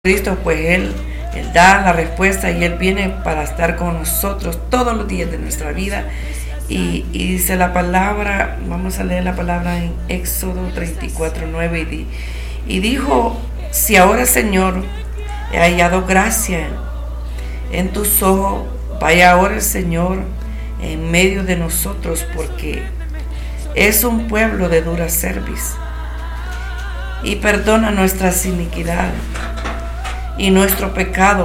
Cristo, pues Él da la respuesta y Él viene para estar con nosotros todos los días de nuestra vida. Y dice la palabra, vamos a leer la palabra en Éxodo 34:9, y dijo: si ahora, Señor, he hallado gracia en tus ojos, vaya ahora el Señor en medio de nosotros, porque es un pueblo de dura cerviz, y perdona nuestras iniquidades y nuestro pecado,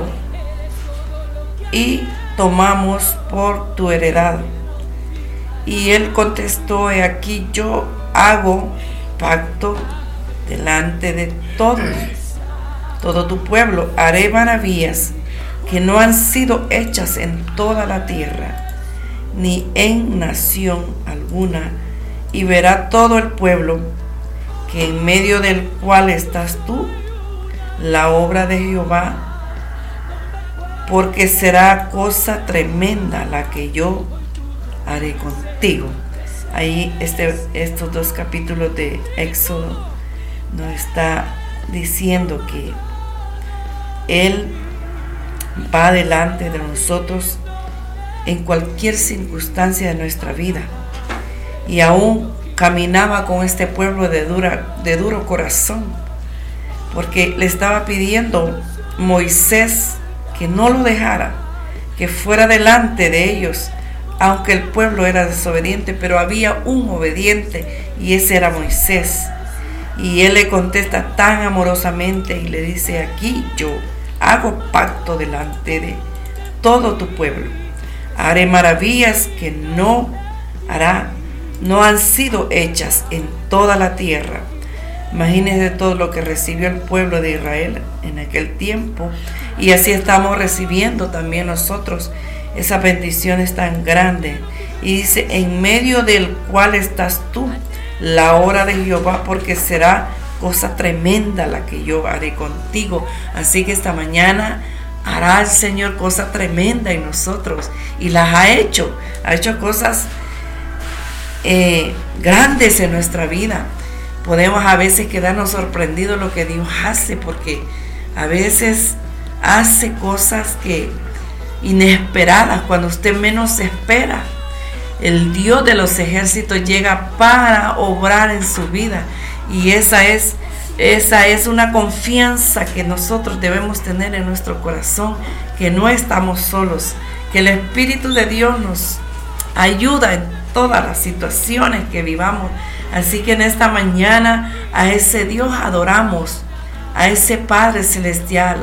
y tomamos por tu heredad. Y él contestó: he aquí, yo hago pacto delante de todo tu pueblo, haré maravillas que no han sido hechas en toda la tierra, ni en nación alguna, y verá todo el pueblo que en medio del cual estás tú la obra de Jehová, porque será cosa tremenda la que yo haré contigo. Ahí estos dos capítulos de Éxodo nos está diciendo que Él va delante de nosotros en cualquier circunstancia de nuestra vida, y aún caminaba con este pueblo de duro corazón, porque le estaba pidiendo Moisés que no lo dejara, que fuera delante de ellos, aunque el pueblo era desobediente, pero había un obediente, y ese era Moisés. Y él le contesta tan amorosamente y le dice: aquí yo hago pacto delante de todo tu pueblo, haré maravillas que no han sido hechas en toda la tierra. Imagínense todo lo que recibió el pueblo de Israel en aquel tiempo, y así estamos recibiendo también nosotros esas bendiciones tan grandes. Y dice: en medio del cual estás tú, la obra de Jehová, porque será cosa tremenda la que yo haré contigo. Así que esta mañana hará el Señor cosa tremenda en nosotros, y las ha hecho cosas grandes en nuestra vida. Podemos a veces quedarnos sorprendidos lo que Dios hace, porque a veces hace cosas inesperadas, cuando usted menos se espera. El Dios de los ejércitos llega para obrar en su vida, y esa es una confianza que nosotros debemos tener en nuestro corazón, que no estamos solos, que el Espíritu de Dios nos ayuda en todas las situaciones que vivamos. Así que en esta mañana a ese Dios adoramos, a ese Padre Celestial,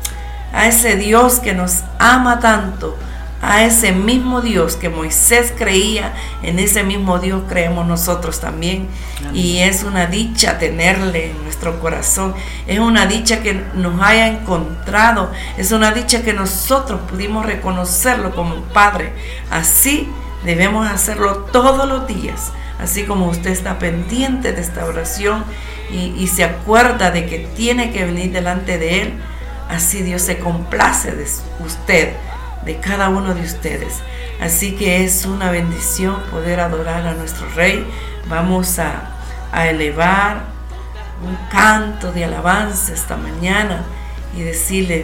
a ese Dios que nos ama tanto, a ese mismo Dios que Moisés creía, en ese mismo Dios creemos nosotros también. Amén. Y es una dicha tenerle en nuestro corazón, es una dicha que nos haya encontrado, es una dicha que nosotros pudimos reconocerlo como Padre. Así debemos hacerlo todos los días. Así como usted está pendiente de esta oración y se acuerda de que tiene que venir delante de Él, así Dios se complace de usted, de cada uno de ustedes. Así que es una bendición poder adorar a nuestro Rey. Vamos a elevar un canto de alabanza esta mañana y decirle: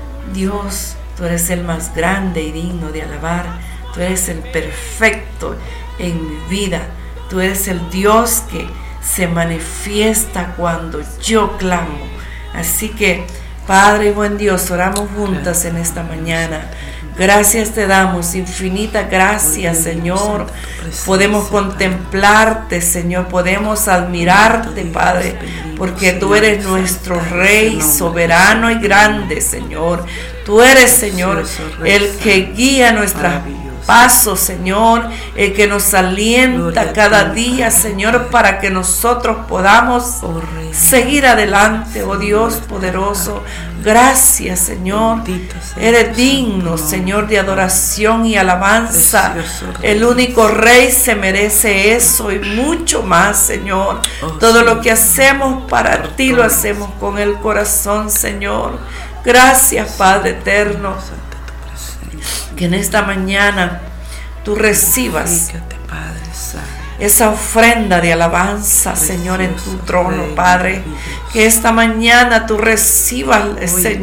Dios, tú eres el más grande y digno de alabar. Tú eres el perfecto en mi vida. Tú eres el Dios que se manifiesta cuando yo clamo. Así que, Padre y buen Dios, oramos juntas en esta mañana. Gracias te damos, infinitas gracias, Señor. Podemos contemplarte, Señor, podemos admirarte, Padre, porque tú eres nuestro Rey soberano y grande, Señor. Tú eres, Señor, el que guía nuestras pasos, Señor, el que nos alienta cada día, Señor, para que nosotros podamos seguir adelante, oh Dios poderoso. Gracias, Señor. Eres digno, Señor, de adoración y alabanza. El único Rey se merece eso y mucho más, Señor. Todo lo que hacemos para ti lo hacemos con el corazón, Señor. Gracias, Padre eterno. Que en esta mañana tú recibas esa ofrenda de alabanza, Señor, en tu trono, Padre. Que esta mañana tú recibas, Señor,